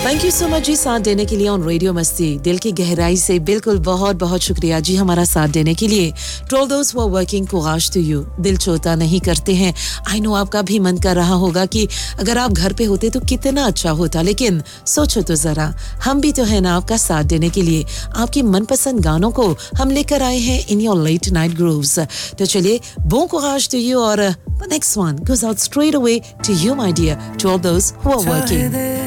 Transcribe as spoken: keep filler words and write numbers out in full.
thank you so much जी साथ देने के लिए ऑन रेडियो मस्ती दिल की गहराई से बिल्कुल बहुत बहुत शुक्रिया जी हमारा साथ देने के लिए to all those who are working कोराज to you दिल छोटा नहीं करते हैं आई नो आपका भी मन कर रहा होगा कि अगर आप घर पे होते तो कितना अच्छा होता लेकिन सोचो तो जरा हम भी तो है ना आपका साथ देने के लिए आपकी मनपसंद गानों को हम लेकर आए हैं in your let night grooves तो चलिए bon courage to you और the next one goes out straight away to you my dear to all those who are working